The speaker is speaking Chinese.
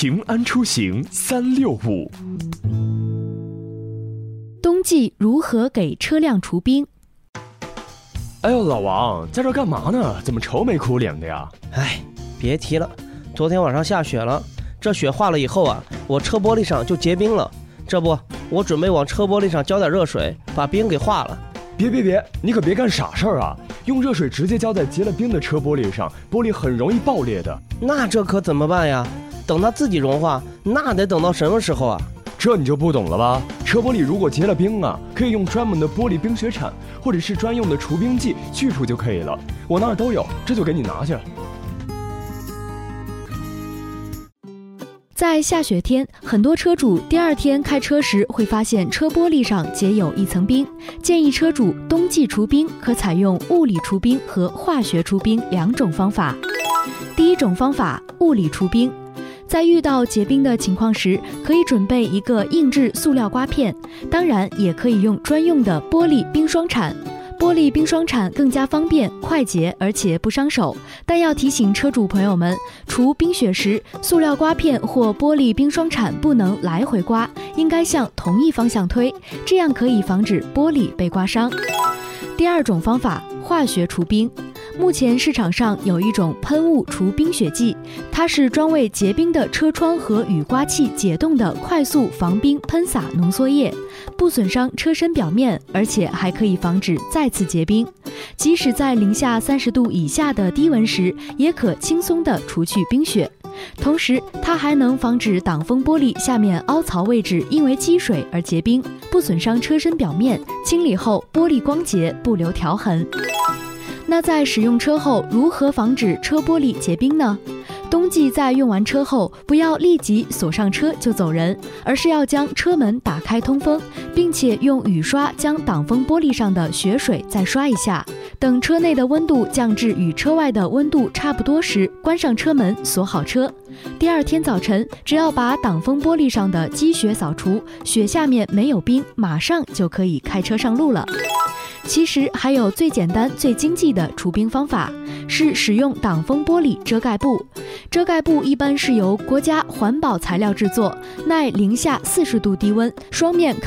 平安出行365。 冬季如何给车辆除冰？ 哎呦，老王，在这干嘛呢？怎么愁眉苦脸的呀？ 哎，别提了，昨天晚上下雪了，这雪化了以后啊，我车玻璃上就结冰了。这不，我准备往车玻璃上浇点热水，把冰给化了。 别，你可别干傻事儿啊！用热水直接浇在结了冰的车玻璃上，玻璃很容易爆裂的。 那这可怎么办呀？等它自己融化，那得等到什么时候啊？ 这你就不懂了吧？车玻璃如果结了冰啊，可以用专门的玻璃冰雪铲，或者是专用的除冰剂去除就可以了。我那儿都有，这就给你拿去。 在下雪天，很多车主第二天开车时会发现车玻璃上结有一层冰。建议车主冬季除冰可采用物理除冰和化学除冰2种方法。第一种方法，物理除冰。在遇到结冰的情况时，可以准备一个硬质塑料刮片，当然也可以用专用的玻璃冰霜铲。玻璃冰霜铲更加方便、快捷，而且不伤手。但要提醒车主朋友们，除冰雪时，塑料刮片或玻璃冰霜铲不能来回刮，应该向同一方向推，这样可以防止玻璃被刮伤。第二种方法，化学除冰。目前市场上有一种喷雾除冰雪剂，它是专为结冰的车窗和雨刮器解冻的快速防冰喷洒浓缩液，不损伤车身表面，而且还可以防止再次结冰。即使在-30度以下的低温时，也可轻松地除去冰雪。同时，它还能防止挡风玻璃下面凹槽位置因为积水而结冰，不损伤车身表面，清理后玻璃光洁，不留条痕。那在使用车后，如何防止车玻璃结冰呢？冬季在用完车后，不要立即锁上车就走人，而是要将车门打开通风，并且用雨刷将挡风玻璃上的雪水再刷一下。等车内的温度降至与车外的温度差不多时，关上车门，锁好车。第二天早晨，只要把挡风玻璃上的积雪扫除，雪下面没有冰，马上就可以开车上路了。其实还有最简单最经济的除冰方法，是使用挡风玻璃遮盖布。遮盖布一般是由国家环保材料制作，耐零下40度低温，双面